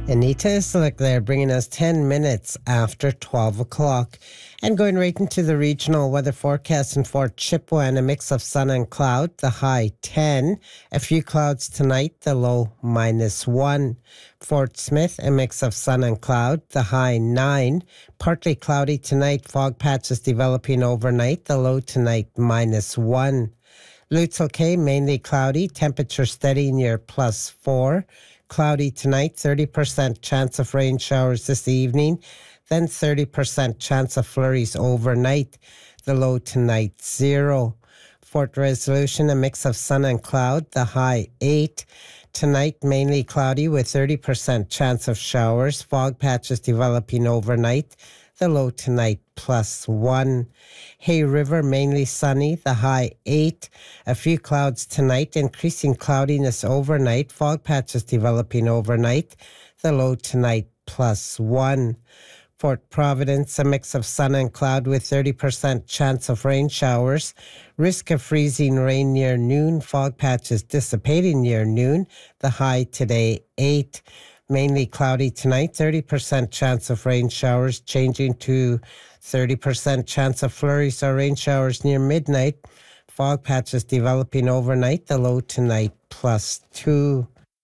Anita Isalik there, bringing us 10 minutes after 12 o'clock. And going right into the regional weather forecast in Fort Chippewa, a mix of sun and cloud, the high 10. A few clouds tonight, the low -1. Fort Smith, a mix of sun and cloud, the high 9. Partly cloudy tonight, fog patches developing overnight, the low tonight -1. Lutzel Cay, mainly cloudy, temperature steady near +4. Cloudy tonight, 30% chance of rain showers this evening, then 30% chance of flurries overnight. The low tonight, 0. Fort Resolution, a mix of sun and cloud, the high 8. Tonight, mainly cloudy with 30% chance of showers, fog patches developing overnight. The low tonight, +1. Hay River, mainly sunny, the high 8. A few clouds tonight, increasing cloudiness overnight, fog patches developing overnight. The low tonight, +1. Fort Providence, a mix of sun and cloud with 30% chance of rain showers. Risk of freezing rain near noon, fog patches dissipating near noon. The high today, 8. Mainly cloudy tonight, 30% chance of rain showers, changing to 30% chance of flurries or rain showers near midnight. Fog patches developing overnight, the low tonight +2.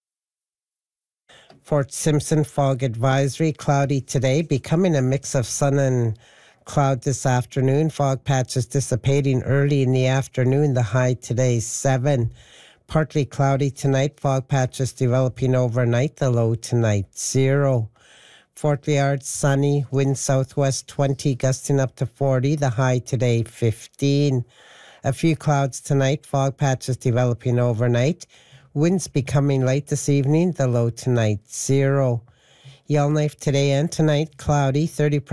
Fort Simpson, fog advisory, cloudy today, becoming a mix of sun and cloud this afternoon. Fog patches dissipating early in the afternoon, the high today 7. Partly cloudy tonight, fog patches developing overnight, the low tonight 0. Fort Liard, sunny, wind southwest 20, gusting up to 40, the high today 15. A few clouds tonight, fog patches developing overnight. Winds becoming light this evening, the low tonight 0. Yellowknife today and tonight, cloudy, 30%